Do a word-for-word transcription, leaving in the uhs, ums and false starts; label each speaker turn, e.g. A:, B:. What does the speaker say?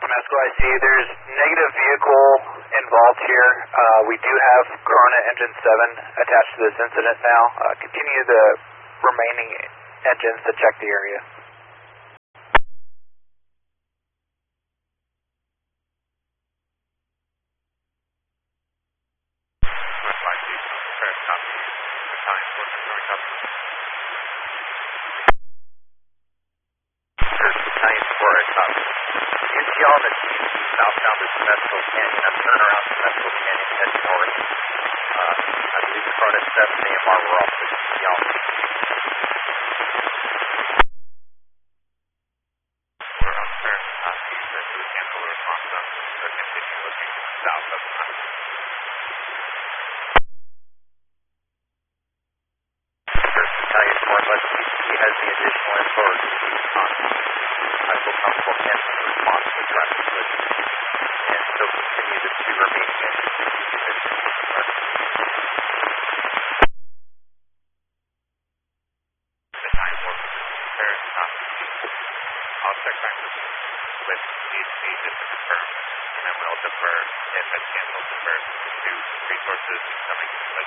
A: Mesco, I see there's negative vehicle involved here. Uh, we do have Corona Engine seven attached to this incident now. Uh, continue the remaining engines to check the area.
B: U T L that's southbound is Mesco Canyon. I'm turning around to Mesco Canyon, heading north. Uh, I believe the front is seven A M R. We're off with U T L. We're on Paris, southeast. I do cancel the response on. We're continuing looking south of the mountain. First Battalion Northwest P C has the additional info or P C contact. I feel comfortable canceling the response to the traffic collision and still continue the two remaining engines to keep emissions from starting. The time work Paris, southeast. I'll check back with with D H C just to confirm, and then we'll defer if it's canceled, defer to resources incoming.